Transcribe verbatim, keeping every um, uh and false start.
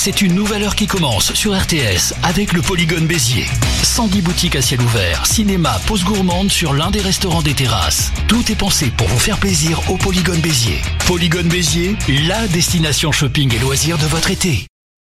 C'est une nouvelle heure qui commence sur R T S avec le Polygone Béziers. cent dix boutiques à ciel ouvert, cinéma, pause gourmande sur l'un des restaurants des terrasses. Tout est pensé pour vous faire plaisir au Polygone Béziers. Polygone Béziers, la destination shopping et loisirs de votre été.